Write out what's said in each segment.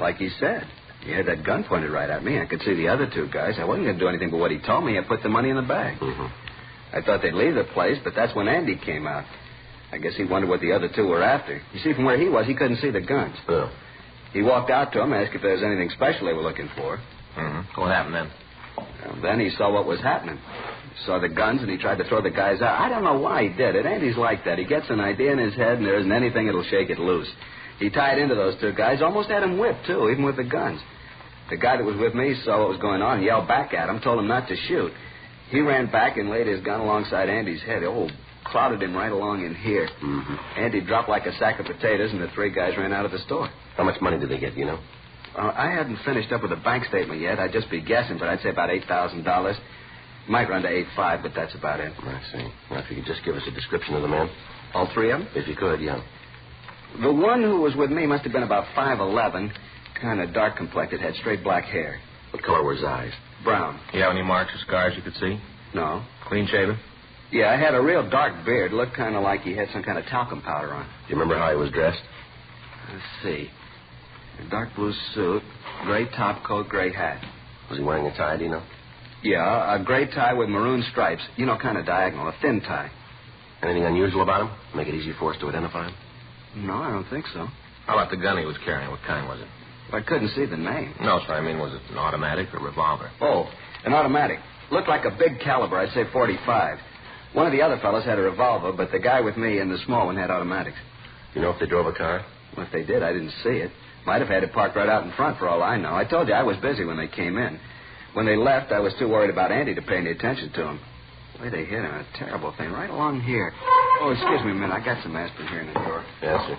like he said. He had that gun pointed right at me. I could see the other two guys. I wasn't going to do anything but what he told me. I put the money in the bag. I thought they'd leave the place, but that's when Andy came out. I guess he wondered what the other two were after. You see, from where he was, he couldn't see the guns. Oh. He walked out to him, asked if there was anything special they were looking for. What happened then? Well, then he saw what was happening. He saw the guns, and he tried to throw the guys out. I don't know why he did it. Andy's like that. He gets an idea in his head, and there isn't anything that'll shake it loose. He tied into those two guys, almost had them whipped, too, even with the guns. The guy that was with me saw what was going on and yelled back at him, told him not to shoot. He ran back and laid his gun alongside Andy's head. Clouded him right along in here. Andy dropped like a sack of potatoes, and the three guys ran out of the store. How much money did they get, you know? I hadn't finished up with the bank statement yet. I'd just be guessing, but I'd say about $8,000. Might run to 8.5, but that's about it. I see. Well, if you could just give us a description of the men. All three of them? If you could, yeah. The one who was with me must have been about 5'11", kind of dark complected, had straight black hair. What color were his eyes? Brown. You have any marks or scars you could see? No. Clean shaven? Yeah, I had a real dark beard. Looked kind of like he had some kind of talcum powder on. Do you remember how he was dressed? Let's see. A dark blue suit, gray top coat, gray hat. Was he wearing a tie, do you know? Yeah, a gray tie with maroon stripes. You know, kind of diagonal, a thin tie. Anything unusual about him? Make it easy for us to identify him? No, I don't think so. How about the gun he was carrying? What kind was it? I couldn't see the name. No, sir. I mean, was it an automatic or revolver? Oh, an automatic. Looked like a big caliber, I'd say 45. One of the other fellows had a revolver, but the guy with me and the small one had automatics. You know if they drove a car? Well, if they did, I didn't see it. Might have had it parked right out in front for all I know. I told you I was busy when they came in. When they left, I was too worried about Andy to pay any attention to him. The way they hit him, a terrible thing, right along here. Oh, excuse me a minute. I got some aspirin here in the drawer. Yes, sir.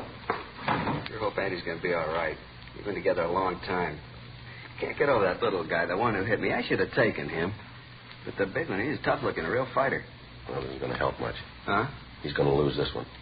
Sure hope Andy's going to be all right. We've been together a long time. Can't get over that little guy, the one who hit me. I should have taken him. But the big one, he's tough looking, a real fighter. Well, it isn't going to help much. Huh? He's going to lose this one.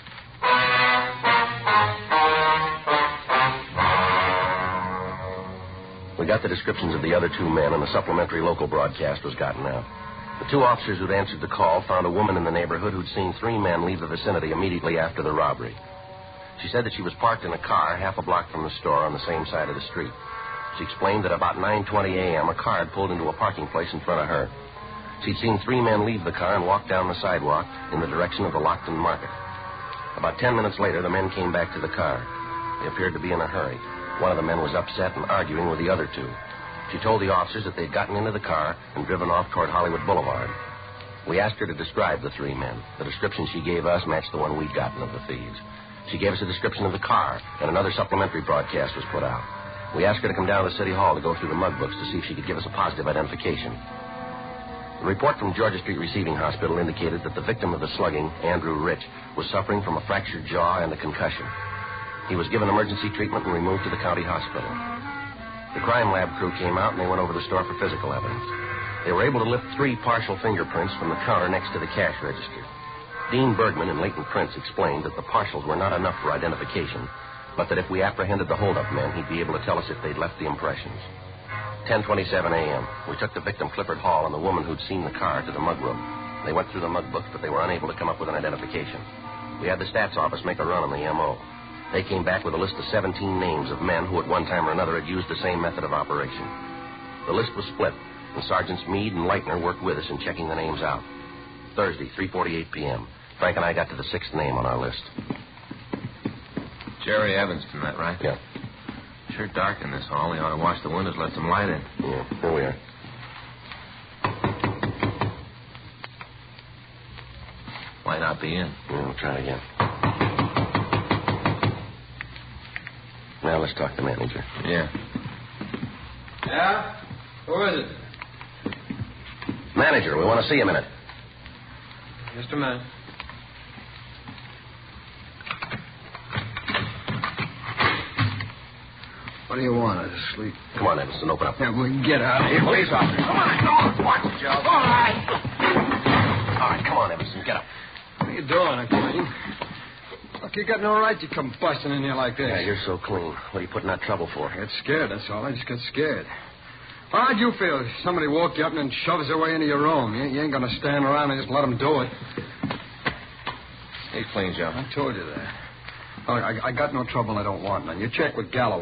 We got the descriptions of the other two men, and a supplementary local broadcast was gotten out. The two officers who'd answered the call found a woman in the neighborhood who'd seen three men leave the vicinity immediately after the robbery. She said that she was parked in a car half a block from the store on the same side of the street. She explained that about 9:20 a.m., a car had pulled into a parking place in front of her. She'd seen three men leave the car and walk down the sidewalk in the direction of the Lockton Market. About 10 minutes later, the men came back to the car. They appeared to be in a hurry. One of the men was upset and arguing with the other two. She told the officers that they'd gotten into the car and driven off toward Hollywood Boulevard. We asked her to describe the three men. The description she gave us matched the one we'd gotten of the thieves. She gave us a description of the car, and another supplementary broadcast was put out. We asked her to come down to City Hall to go through the mug books to see if she could give us a positive identification. The report from Georgia Street Receiving Hospital indicated that the victim of the slugging, Andrew Rich, was suffering from a fractured jaw and a concussion. He was given emergency treatment and removed to the county hospital. The crime lab crew came out and they went over the store for physical evidence. They were able to lift 3 partial fingerprints from the counter next to the cash register. Dean Bergman and Leighton Prince explained that the partials were not enough for identification, but that if we apprehended the holdup men, he'd be able to tell us if they'd left the impressions. 10:27 a.m. We took the victim, Clifford Hall, and the woman who'd seen the car to the mug room. They went through the mug books, but they were unable to come up with an identification. We had the stats office make a run on the M.O. They came back with a list of 17 names of men who at one time or another had used the same method of operation. The list was split, and Sergeants Meade and Leitner worked with us in checking the names out. Thursday, 3:48 p.m. Frank and I got to the 6th name on our list. Jerry Evanston, that right? Yeah. Sure dark in this hall. They ought to wash the windows, let some light in. Yeah, here we are. Might not be in. Yeah, we'll try it again. Now let's talk to the manager. Yeah. Yeah? Who is it? Manager, we want to see you a minute. Just a minute. What do you want? I just sleep. Come on, Evanston, open up. Yeah, we can get out of here. Police officer. Come on, watch it, Joe. All right. All right, come on, Evanston, get up. What are you doing, clean? Look, you got no right to come busting in here like this. Yeah, you're so clean. What are you putting that trouble for? I got scared, that's all. I just got scared. How'd you feel if somebody woke you up and then shoves their way into your room? You ain't going to stand around and just let them do it. He's clean, Joe. I told you that. Look, I got no trouble. I don't want none. You check with Galloway.